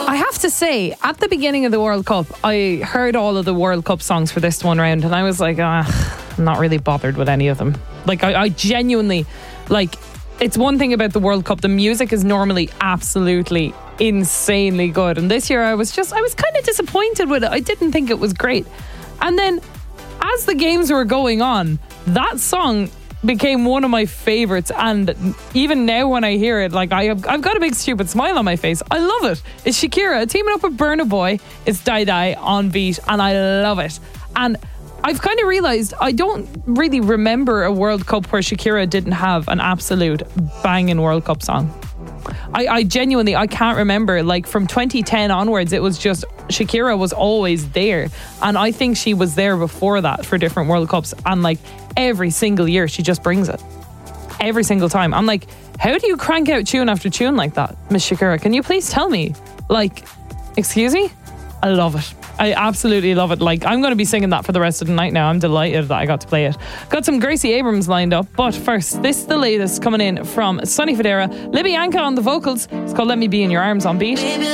I have to say, at the beginning of the World Cup, I heard all of the World Cup songs for this one round, and I was like, I'm not really bothered with any of them. Like, I genuinely, like, it's one thing about the World Cup, the music is normally absolutely insanely good, and this year I was kind of disappointed with it. I didn't think it was great. And then, as the games were going on, that song became one of my favourites, and even now when I hear it, like, I've got a big stupid smile on my face. I love it. It's Shakira teaming up with Burna Boy. It's Die Die on beat, and I love it. And I've kind of realised I don't really remember a World Cup where Shakira didn't have an absolute banging World Cup song. I genuinely, I can't remember. Like, from 2010 onwards, it was just Shakira was always there, and I think she was there before that for different World Cups, and like every single year she just brings it every single time. I'm like, how do you crank out tune after tune like that, Miss Shakira? Can you please tell me? Like, excuse me? I love it. I absolutely love it. Like, I'm going to be singing that for the rest of the night now. I'm delighted that I got to play it. Got some Gracie Abrams lined up, but first, this is the latest coming in from Sonny Fodera. Libby Anka on the vocals. It's called Let Me Be in Your Arms on beat.